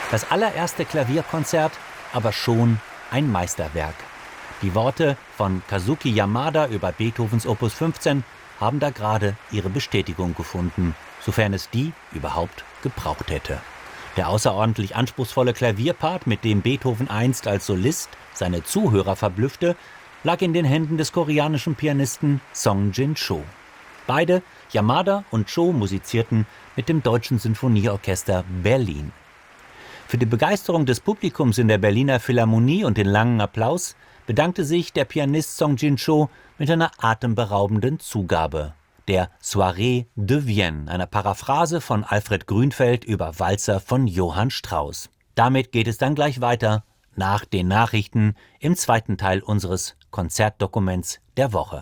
Das allererste Klavierkonzert, aber schon ein Meisterwerk. Die Worte von Kazuki Yamada über Beethovens Opus 15 haben da gerade ihre Bestätigung gefunden, sofern es die überhaupt gebraucht hätte. Der außerordentlich anspruchsvolle Klavierpart, mit dem Beethoven einst als Solist seine Zuhörer verblüffte, lag in den Händen des koreanischen Pianisten Song Jin-cho. Beide, Yamada und Cho, musizierten mit dem Deutschen Sinfonieorchester Berlin. Für die Begeisterung des Publikums in der Berliner Philharmonie und den langen Applaus bedankte sich der Pianist Song Jin-cho mit einer atemberaubenden Zugabe, der Soirée de Vienne, einer Paraphrase von Alfred Grünfeld über Walzer von Johann Strauss. Damit geht es dann gleich weiter nach den Nachrichten im zweiten Teil unseres Konzertdokuments der Woche.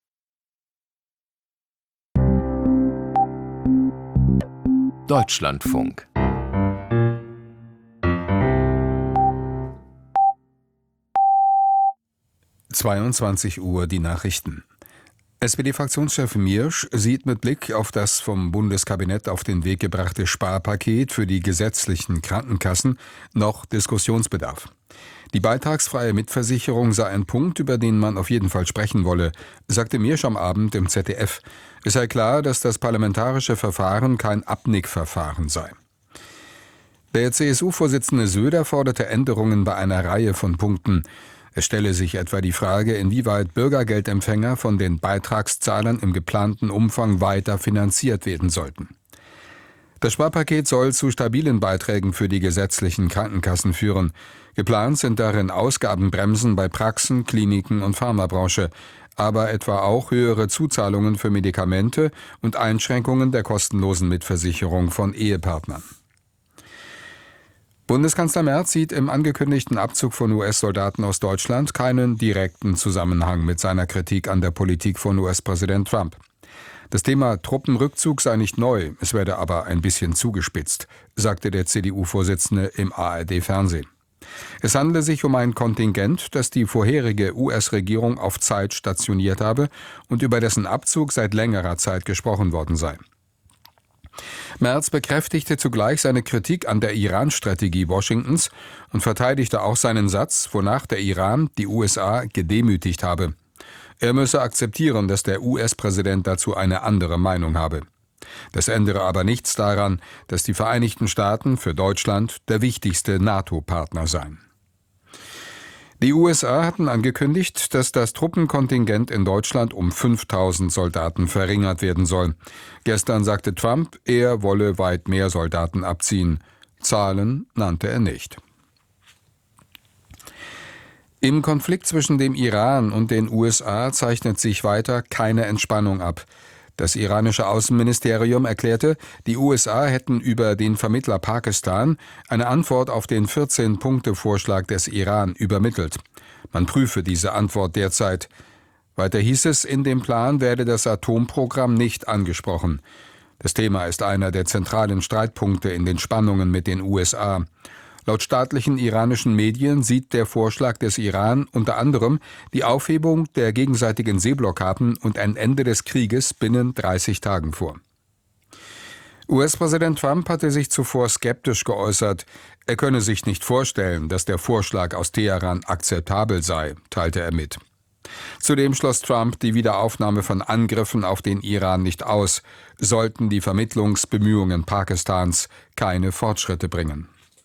Deutschlandfunk. (22 Uhr) die Nachrichten. SPD-Fraktionschef Miersch sieht mit Blick auf das vom Bundeskabinett auf den Weg gebrachte Sparpaket für die gesetzlichen Krankenkassen noch Diskussionsbedarf. Die beitragsfreie Mitversicherung sei ein Punkt, über den man auf jeden Fall sprechen wolle, sagte Miersch am Abend im ZDF. Es sei klar, dass das parlamentarische Verfahren kein Abnickverfahren sei. Der CSU-Vorsitzende Söder forderte Änderungen bei einer Reihe von Punkten. Es stelle sich etwa die Frage, inwieweit Bürgergeldempfänger von den Beitragszahlern im geplanten Umfang weiter finanziert werden sollten. Das Sparpaket soll zu stabilen Beiträgen für die gesetzlichen Krankenkassen führen. Geplant sind darin Ausgabenbremsen bei Praxen, Kliniken und Pharmabranche, aber etwa auch höhere Zuzahlungen für Medikamente und Einschränkungen der kostenlosen Mitversicherung von Ehepartnern. Bundeskanzler Merz sieht im angekündigten Abzug von US-Soldaten aus Deutschland keinen direkten Zusammenhang mit seiner Kritik an der Politik von US-Präsident Trump. Das Thema Truppenrückzug sei nicht neu, es werde aber ein bisschen zugespitzt, sagte der CDU-Vorsitzende im ARD-Fernsehen. Es handele sich um ein Kontingent, das die vorherige US-Regierung auf Zeit stationiert habe und über dessen Abzug seit längerer Zeit gesprochen worden sei. Merz bekräftigte zugleich seine Kritik an der Iran-Strategie Washingtons und verteidigte auch seinen Satz, wonach der Iran die USA gedemütigt habe. Er müsse akzeptieren, dass der US-Präsident dazu eine andere Meinung habe. Das ändere aber nichts daran, dass die Vereinigten Staaten für Deutschland der wichtigste NATO-Partner seien. Die USA hatten angekündigt, dass das Truppenkontingent in Deutschland um 5.000 Soldaten verringert werden soll. Gestern sagte Trump, er wolle weit mehr Soldaten abziehen. Zahlen nannte er nicht. Im Konflikt zwischen dem Iran und den USA zeichnet sich weiter keine Entspannung ab. Das iranische Außenministerium erklärte, die USA hätten über den Vermittler Pakistan eine Antwort auf den 14-Punkte-Vorschlag des Iran übermittelt. Man prüfe diese Antwort derzeit. Weiter hieß es, in dem Plan werde das Atomprogramm nicht angesprochen. Das Thema ist einer der zentralen Streitpunkte in den Spannungen mit den USA. Laut staatlichen iranischen Medien sieht der Vorschlag des Iran unter anderem die Aufhebung der gegenseitigen Seeblockaden und ein Ende des Krieges binnen 30 Tagen vor. US-Präsident Trump hatte sich zuvor skeptisch geäußert. Er könne sich nicht vorstellen, dass der Vorschlag aus Teheran akzeptabel sei, teilte er mit. Zudem schloss Trump die Wiederaufnahme von Angriffen auf den Iran nicht aus, sollten die Vermittlungsbemühungen Pakistans keine Fortschritte bringen.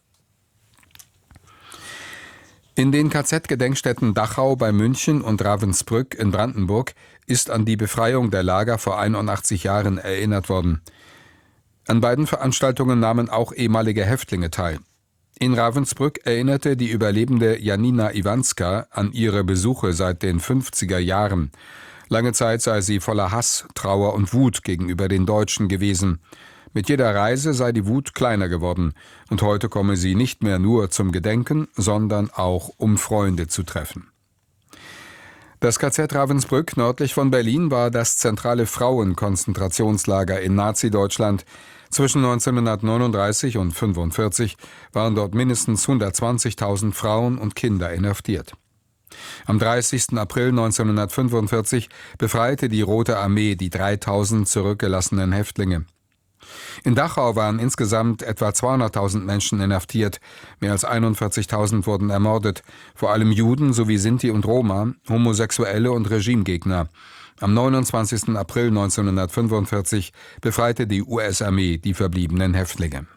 In den KZ-Gedenkstätten Dachau bei München und Ravensbrück in Brandenburg ist an die Befreiung der Lager vor 81 Jahren erinnert worden. An beiden Veranstaltungen nahmen auch ehemalige Häftlinge teil. In Ravensbrück erinnerte die Überlebende Janina Iwanska an ihre Besuche seit den 50er Jahren. Lange Zeit sei sie voller Hass, Trauer und Wut gegenüber den Deutschen gewesen. Mit jeder Reise sei die Wut kleiner geworden und heute komme sie nicht mehr nur zum Gedenken, sondern auch um Freunde zu treffen. Das KZ Ravensbrück nördlich von Berlin war das zentrale Frauenkonzentrationslager in Nazi-Deutschland. Zwischen 1939 und 1945 waren dort mindestens 120.000 Frauen und Kinder inhaftiert. Am 30. April 1945 befreite die Rote Armee die 3.000 zurückgelassenen Häftlinge. In Dachau waren insgesamt etwa 200.000 Menschen inhaftiert, mehr als 41.000 wurden ermordet, vor allem Juden sowie Sinti und Roma, Homosexuelle und Regimegegner. Am 29. April 1945 befreite die US-Armee die verbliebenen Häftlinge.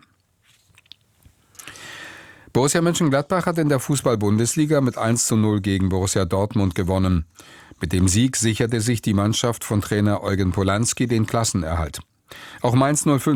Borussia Mönchengladbach hat in der Fußball-Bundesliga mit 1:0 gegen Borussia Dortmund gewonnen. Mit dem Sieg sicherte sich die Mannschaft von Trainer Eugen Polanski den Klassenerhalt. Auch Mainz 05